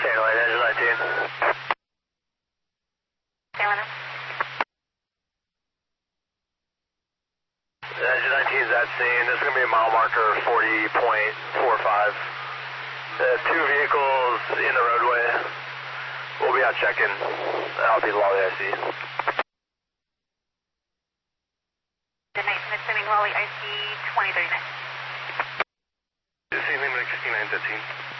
Daylight, Edge 19. Edge 19 is at scene. This is going to be a mile marker 40.45. Two vehicles in the roadway. We'll be out checking. I'll be Lolly IC. Good night, assuming Lolly IC 2039. This is Lima 6913.